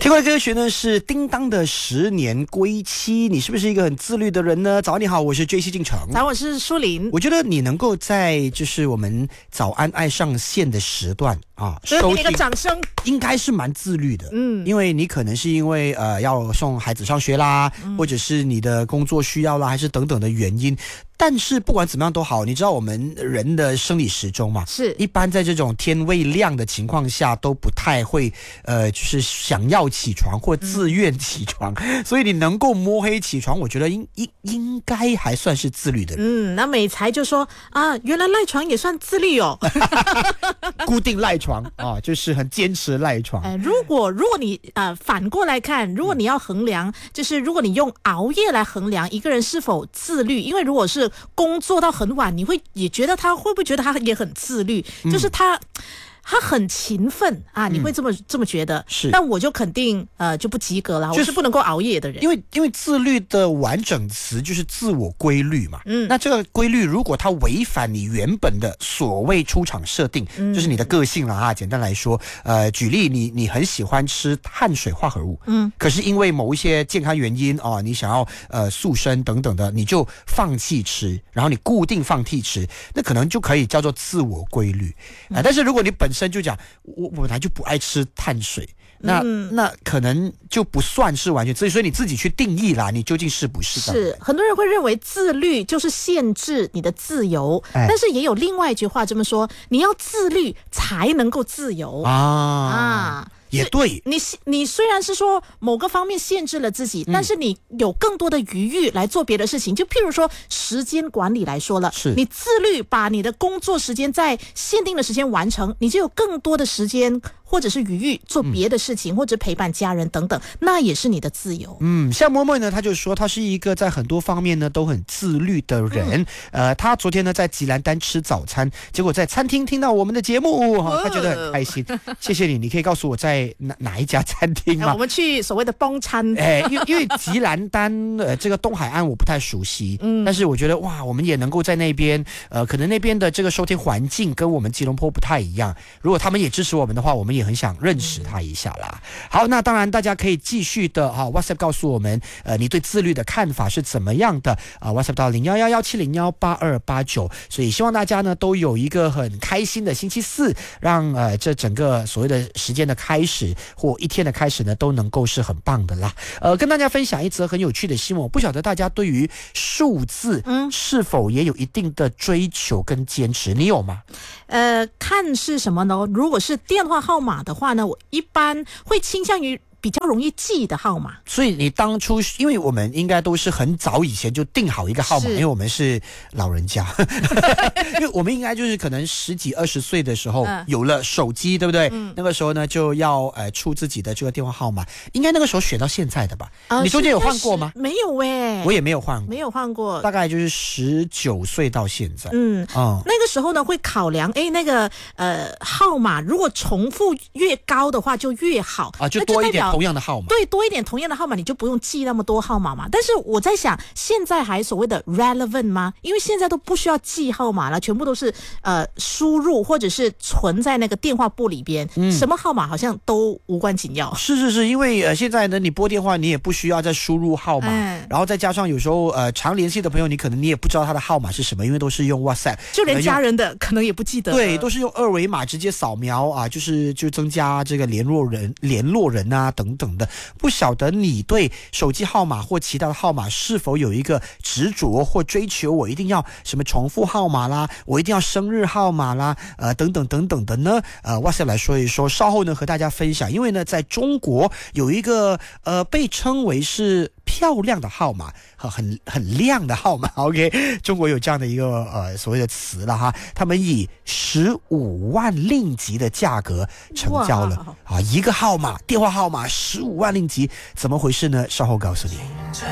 听过的歌曲呢是叮当的10年归期。你是不是一个很自律的人呢？早安你好，我是 JC 进城。 早，我是舒琳。 我觉得你能够在就是我们早安爱上线的时段啊， 给你一个掌声， 应该是蛮自律的。因为你可能是因为要送孩子上学啦，或者是你的工作需要啦，还是等等的原因。但是不管怎么样都好，你知道我们人的生理时钟嘛， 是一般在这种天未亮的情况下都不太会就是想要起床或自愿起床，所以你能够摸黑起床，我觉得应该还算是自律的人。 那美才就说啊，原来赖床也算自律哦。 固定赖床啊，就是很坚持赖床。 如果你反过来看，如果你要衡量，就是如果你用熬夜来衡量一个人是否自律，因为如果是工作到很晚，你会也觉得他会不会觉得他也很自律？就是他很勤奋啊，你会这么觉得？ 是， 但我就肯定就不及格啦，我是不能够熬夜的人。 因为自律的完整词就是自我规律嘛。那这个规律如果它违反你原本的所谓出厂设定，就是你的个性了啊。简单来说，举例你很喜欢吃碳水化合物，可是因为某一些健康原因啊，你想要塑身等等的，你就放弃吃，然后你固定放弃吃，那可能就可以叫做自我规律但是如果你本身就讲我本来就不爱吃碳水，那可能就不算是完全自律，所以你自己去定义啦，你究竟是不是这样？ 是，很多人会认为自律就是限制你的自由，但是也有另外一句话这么说，你要自律才能够自由啊。 也对， 你虽然是说某个方面限制了自己，但是你有更多的余裕来做别的事情。就譬如说时间管理来说了，你自律把你的工作时间在限定的时间完成，你就有更多的时间或者是余裕做别的事情，或者陪伴家人等等，那也是你的自由。 像默默呢，他就说他是一个在很多方面呢都很自律的人。他昨天呢在吉兰丹吃早餐，结果在餐厅听到我们的节目，他觉得很开心。谢谢你，你可以告诉我在哪一家餐厅吗？ 我们去所谓的帮餐。 因为吉兰丹这个东海岸我不太熟悉，但是我觉得哇，我们也能够在那边可能那边的这个收听环境跟我们吉隆坡不太一样。如果他们也支持我们的话，我们也很想认识他一下啦。好，那当然大家可以继续的WhatsApp 告诉我们你对自律的看法是怎么样的WhatsApp 到011170018289。所以希望大家呢都有一个很开心的星期四，让这整个所谓的时间的开始或一天的开始呢都能够是很棒的啦。跟大家分享一则很有趣的新闻，我不晓得大家对于数字是否也有一定的追求跟坚持，你有吗？ 看是什么呢？如果是电话号码的话呢，我一般会倾向于比较容易记的号码。 所以你当初，因为我们应该都是很早以前就定好一个号码，因为我们是老人家因为我们应该就是可能10几20岁的时候有了手机，对不对？那个时候呢就要出自己的这个电话号码，应该那个时候选到现在的吧？你中间有换过吗？ 没有我也没有换过， 没有换过， 大概就是19岁到现在。 那个时候呢会考量那个号码如果重复越高的话就越好就多一点同样的号码。 对，多一点同样的号码，你就不用记那么多号码嘛。但是我在想，现在还所谓的 relevant 吗？因为现在都不需要记号码了，全部都是输入或者是存在那个电话簿里边，什么号码好像都无关紧要。 是，因为现在呢，你拨电话你也不需要再输入号码，然后再加上有时候常联系的朋友，你可能你也不知道他的号码是什么，因为都是用 WhatsApp， 就连家人的可能也不记得。 对，都是用2维码直接扫描就增加这个联络人啊等等的。不晓得你对手机号码或其他的号码是否有一个执着或追求，我一定要什么重复号码啦，我一定要生日号码啦等等等等的呢WhatsApp 来说一说，稍后呢和大家分享。因为呢在中国有一个被称为是漂亮的号码，很亮的号码 OK， 中国有这样的一个所谓的词了哈，他们以15万令吉的价格成交了一个号码，电话号码15万令吉，怎么回事呢？稍后告诉你。